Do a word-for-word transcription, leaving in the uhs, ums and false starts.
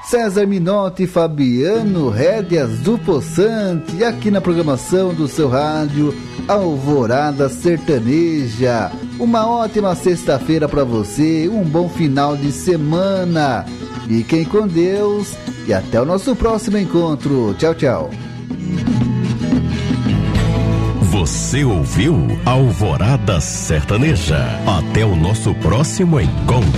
César Minotti e Fabiano, rédeas do Poçante, aqui na programação do seu rádio Alvorada Sertaneja. Uma ótima sexta-feira para você, um bom final de semana. Fiquem com Deus e até o nosso próximo encontro. Tchau, tchau. Você ouviu Alvorada Sertaneja. Até o nosso próximo encontro.